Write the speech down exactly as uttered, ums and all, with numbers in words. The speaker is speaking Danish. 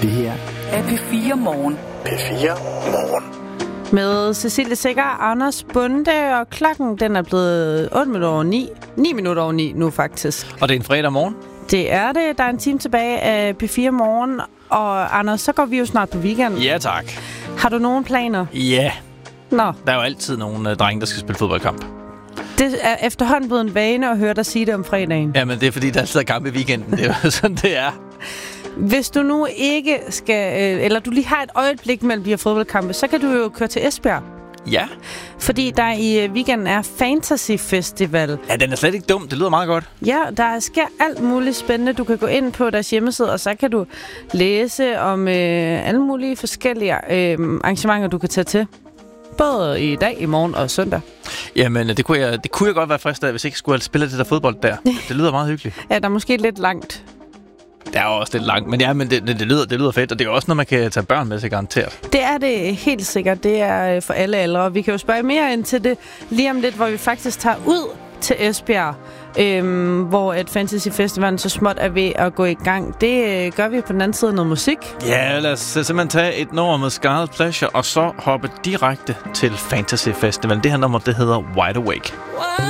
Det her er P fire Morgen. P fire Morgen. Med Cecilie Sikker, Anders Bunde, og klokken den er blevet otte minutter over ni. ni minutter over ni nu faktisk. Og det er en fredag morgen. Det er det. Der er en time tilbage af P fire Morgen. Og Anders, så går vi jo snart på weekend. Ja, tak. Har du nogen planer? Ja. Nå. Der er jo altid nogle uh, drenge, der skal spille fodboldkamp. Det er efterhånden blevet en vane at høre dig sige det om fredagen. Jamen, det er fordi, der altid er kamp i weekenden. Det er jo sådan, det er. Hvis du nu ikke skal, eller du lige har et øjeblik mellem de her fodboldkampe, så kan du jo køre til Esbjerg. Ja. Fordi der i weekenden er Fantasy Festival. Ja, den er slet ikke dum. Det lyder meget godt. Ja, der sker alt muligt spændende. Du kan gå ind på deres hjemmeside, og så kan du læse om øh, alle mulige forskellige øh, arrangementer, du kan tage til. Både i dag, i morgen og søndag. Jamen, det kunne jeg, det kunne jeg godt være frisk af, hvis jeg ikke skulle have spillet det der fodbold der. Det lyder meget hyggeligt. Ja, der er måske lidt langt. Det er jo også lidt langt, men ja, men det, det, det, lyder, det lyder fedt, og det er også noget, man kan tage børn med sig garanteret. Det er det helt sikkert. Det er for alle aldre. Vi kan jo spørge mere ind til det lige om lidt, hvor vi faktisk tager ud til Esbjerg, øhm, hvor et Fantasy Festival så småt er ved at gå i gang. Det øh, gør vi på den anden side af noget musik. Ja, lad os simpelthen tage et nummer med Scarlet Pleasure, og så hoppe direkte til Fantasy Festival. Det her nummer, det hedder Wide Awake.